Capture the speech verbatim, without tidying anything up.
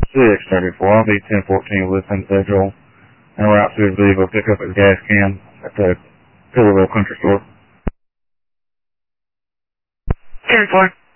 six thirty-four. I'll be ten fourteen with San Pedro. And we're out to his vehicle, pick up his gas can at the Pillarville Country Store. ten four.